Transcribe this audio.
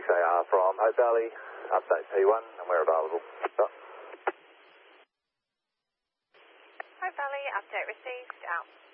6AR from Hope Valley, update P1, and we're available. Stop. Hope Valley, update received, out.